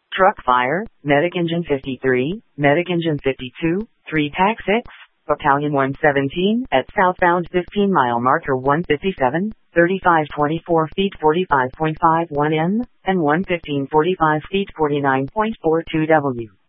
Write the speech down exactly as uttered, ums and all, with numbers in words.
Truck fire, Medic Engine fifty-three, Medic Engine fifty-two, three TAC six, Battalion one seventeen, at southbound fifteen mile marker one fifty-seven, thirty-five twenty-four feet forty-five point five one N, and one fifteen forty-five feet forty-nine point four two W.